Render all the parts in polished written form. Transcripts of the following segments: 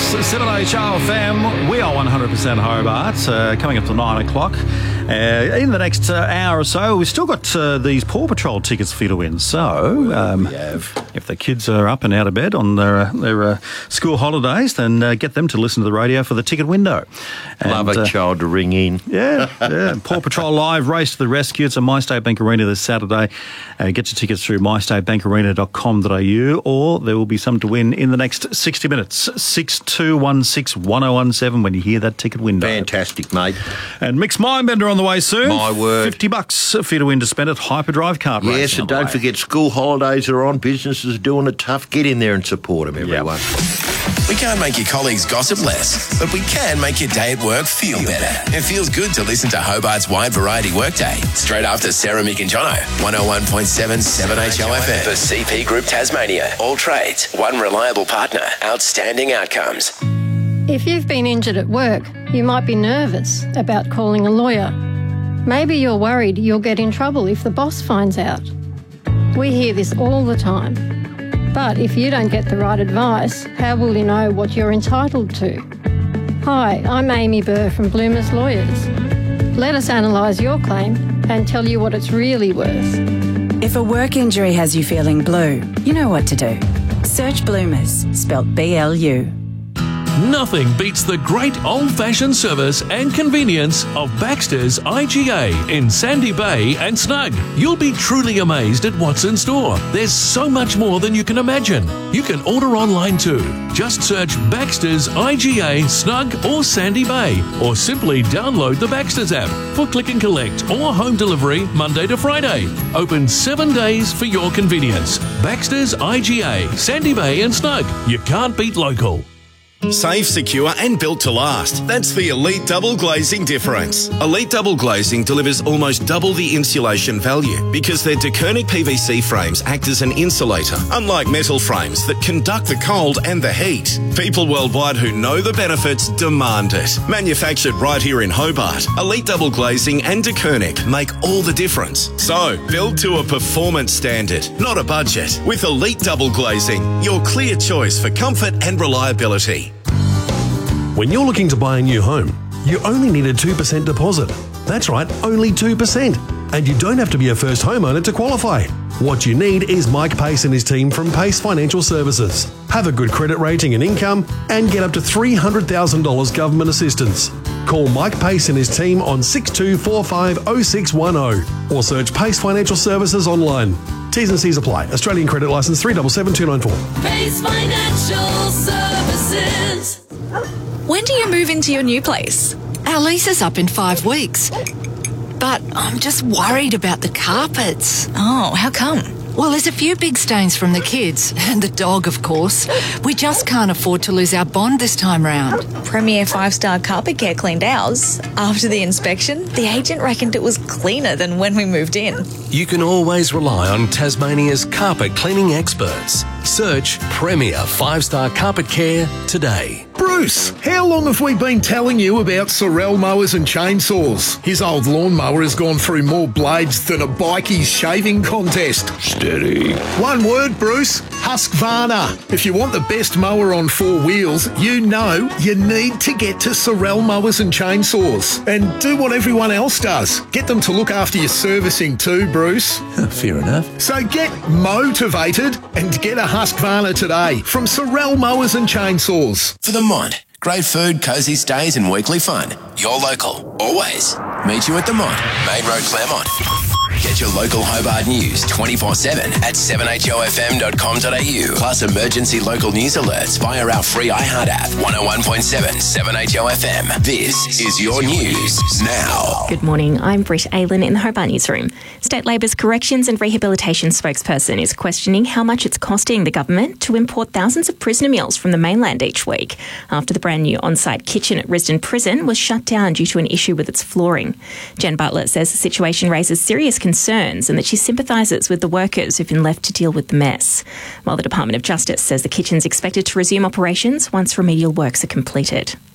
7HRFM. We are 100% Hobart. Coming up to 9 o'clock. In the next hour or so, we've still got these Paw Patrol tickets for you to win. So, if the kids are up and out of bed on their school holidays, then get them to listen to the radio for the ticket window. And, love a child to ring in. Yeah. Paw Patrol Live, Race to the Rescue. It's at MyState Bank Arena this Saturday. Get your tickets through mystatebankarena.com.au, or there will be some to win in the next 60 minutes. 6216-1017 when you hear that ticket window. Fantastic, mate. And Mix Mindbender on the way soon. My word. $50 for you to win to spend at Hyperdrive Kart Racing. Yes, and don't forget, school holidays are on. Businesses are doing it tough. Get in there and support them, everyone. We can't make your colleagues gossip less, but we can make your day at work feel better. It feels good to listen to Hobart's wide variety workday. Straight after Sarah, Mick and Jono. 101.7 7HLFM. For CP Group Tasmania. All trades. One reliable partner. Outstanding outcomes. If you've been injured at work, you might be nervous about calling a lawyer. Maybe you're worried you'll get in trouble if the boss finds out. We hear this all the time. But if you don't get the right advice, how will you know what you're entitled to? Hi, I'm Amy Burr from Bloomers Lawyers. Let us analyse your claim and tell you what it's really worth. If a work injury has you feeling blue, you know what to do. Search Bloomers, spelt B-L-U. Nothing beats the great old-fashioned service and convenience of Baxter's IGA in Sandy Bay and Snug. You'll be truly amazed at what's in store. There's so much more than you can imagine. You can order online too. Just search Baxter's IGA, Snug or Sandy Bay, or simply download the Baxter's app for click and collect or home delivery Monday to Friday. Open 7 days for your convenience. Baxter's IGA, Sandy Bay and Snug. You can't beat local. Safe, secure and built to last. That's the Elite Double Glazing difference. Elite Double Glazing delivers almost double the insulation value because their DeKernick PVC frames act as an insulator, unlike metal frames that conduct the cold and the heat. People worldwide who know the benefits demand it. Manufactured right here in Hobart, Elite Double Glazing and DeKernick make all the difference. So, build to a performance standard, not a budget. With Elite Double Glazing, your clear choice for comfort and reliability. When you're looking to buy a new home, you only need a 2% deposit. That's right, only 2%. And you don't have to be a first homeowner to qualify. What you need is Mike Pace and his team from Pace Financial Services. Have a good credit rating and income and get up to $300,000 government assistance. Call Mike Pace and his team on 62450610 or search Pace Financial Services online. T's and C's apply. Australian credit licence 377294. Pace Financial Services. When do you move into your new place? Our lease is up in 5 weeks. But I'm just worried about the carpets. Oh, how come? Well, there's a few big stains from the kids, and the dog, of course. We just can't afford to lose our bond this time round. Premier 5-star Carpet Care cleaned ours. After the inspection, the agent reckoned it was cleaner than when we moved in. You can always rely on Tasmania's carpet cleaning experts. Search Premier 5-star Carpet Care today. Bruce, how long have we been telling you about Sorel mowers and chainsaws? His old lawnmower has gone through more blades than a bikie's shaving contest. Steady. One word, Bruce. Husqvarna. If you want the best mower on 4 wheels, you know you need to get to Sorel mowers and chainsaws. And do what everyone else does. Get them to look after your servicing too, Bruce. Fair enough. So get motivated and get a Husqvarna today from Sorel mowers and chainsaws. For the Mont. Great food, cosy stays and weekly fun. You're local. Always. Meet you at the Mont. Main Road, Claremont. Get your local Hobart news 24/7 at 7HOFM.com.au. Plus emergency local news alerts via our free iHeart app. 101.7 7HOFM. This is your news now. Good morning. I'm Britt Aylan in the Hobart Newsroom. State Labor's Corrections and Rehabilitation spokesperson is questioning how much it's costing the government to import thousands of prisoner meals from the mainland each week after the brand new on-site kitchen at Risdon Prison was shut down due to an issue with its flooring. Jen Butler says the situation raises serious concerns and that she sympathises with the workers who've been left to deal with the mess, while the Department of Justice says the kitchen's expected to resume operations once remedial works are completed.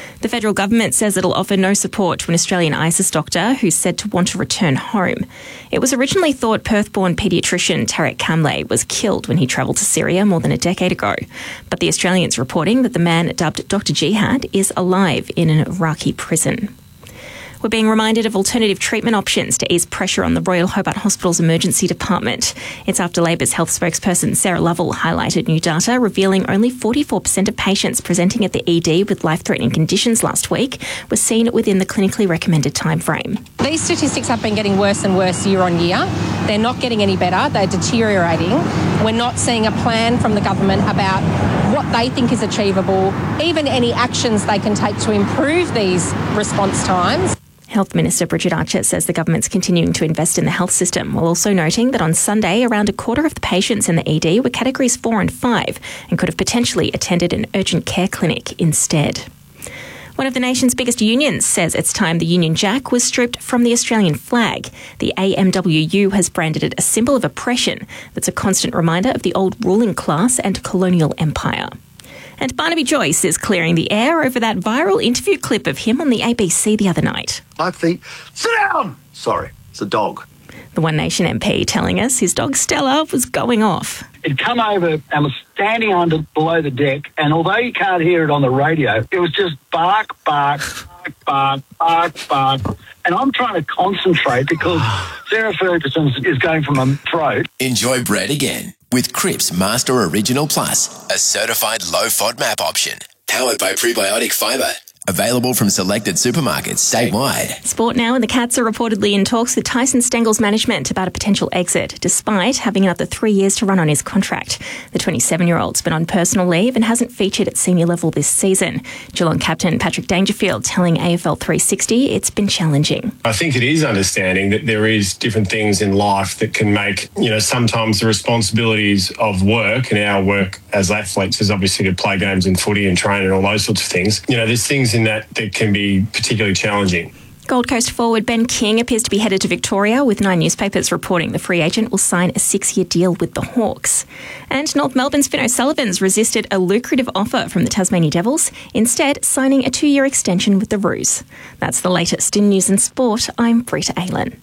The federal government says it'll offer no support to an Australian ISIS doctor who's said to want to return home. It was originally thought Perth-born paediatrician Tarek Kamle was killed when he travelled to Syria more than a decade ago. But the Australian's reporting that the man dubbed Dr. Jihad is alive in an Iraqi prison. We're being reminded of alternative treatment options to ease pressure on the Royal Hobart Hospital's emergency department. It's after Labor's health spokesperson Sarah Lovell highlighted new data revealing only 44% of patients presenting at the ED with life-threatening conditions last week were seen within the clinically recommended timeframe. These statistics have been getting worse and worse year on year. They're not getting any better. They're deteriorating. We're not seeing a plan from the government about what they think is achievable, even any actions they can take to improve these response times. Health Minister Bridget Archer says the government's continuing to invest in the health system, while also noting that on Sunday, around a quarter of the patients in the ED were categories 4 and 5 and could have potentially attended an urgent care clinic instead. One of the nation's biggest unions says it's time the Union Jack was stripped from the Australian flag. The AMWU has branded it a symbol of oppression that's a constant reminder of the old ruling class and colonial empire. And Barnaby Joyce is clearing the air over that viral interview clip of him on the ABC the other night. I think, sit down! Sorry, it's a dog. The One Nation MP telling us his dog Stella was going off. He'd come over and was standing below the deck, and although you can't hear it on the radio, it was just bark, bark, bark, bark, bark. And I'm trying to concentrate because Sarah Ferguson is going for my throat. Enjoy bread again with Cripps Master Original Plus, a certified low FODMAP option, powered by prebiotic fibre. Available from selected supermarkets statewide. Sport now, and the Cats are reportedly in talks with Tyson Stengel's management about a potential exit, despite having another 3 years to run on his contract. The 27-year-old's been on personal leave and hasn't featured at senior level this season. Geelong captain Patrick Dangerfield telling AFL 360 it's been challenging. I think it is understanding that there is different things in life that can make, sometimes the responsibilities of work, and our work as athletes is obviously to play games and footy and train and all those sorts of things. There's things in that can be particularly challenging. Gold Coast forward Ben King appears to be headed to Victoria, with 9 newspapers reporting the free agent will sign a 6-year deal with the Hawks. And North Melbourne's Finn O'Sullivan's resisted a lucrative offer from the Tasmania Devils, instead signing a 2-year extension with the Roos. That's the latest in news and sport. I'm Brita Aylan.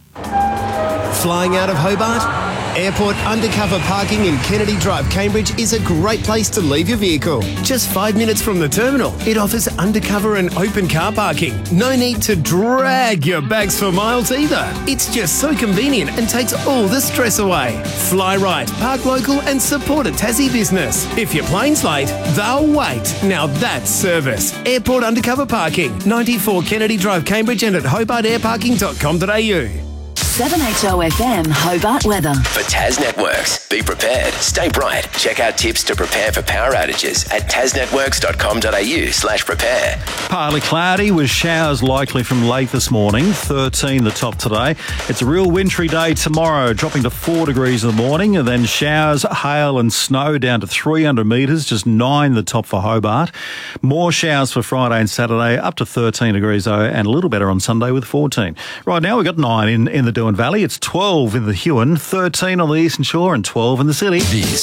Flying out of Hobart? Airport undercover parking in Kennedy Drive, Cambridge is a great place to leave your vehicle. Just 5 minutes from the terminal, it offers undercover and open car parking. No need to drag your bags for miles either. It's just so convenient and takes all the stress away. Fly right, park local and support a Tassie business. If your plane's late, they'll wait. Now that's service. Airport undercover parking, 94 Kennedy Drive, Cambridge, and at hobartairparking.com.au. 7HOFM Hobart weather. For Tas Networks, be prepared, stay bright. Check out tips to prepare for power outages at tasnetworks.com.au/prepare. Partly cloudy with showers likely from late this morning. 13 the top today. It's a real wintry day tomorrow, dropping to 4 degrees in the morning, and then showers, hail and snow down to 300 metres, just 9 the top for Hobart. More showers for Friday and Saturday, up to 13 degrees though, and a little better on Sunday with 14. Right now we've got 9 in the Doon Valley. It's 12 in the Huon, 13 on the Eastern Shore and 12 in the city.